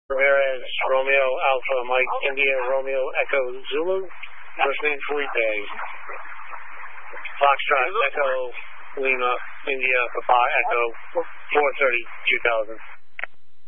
Ramirez, Romeo, Alpha, Mike, India, Romeo, Echo, Zulu. First name Felipe. Foxtrot, Echo, Lima, India, Papa, Echo, 430, 2000.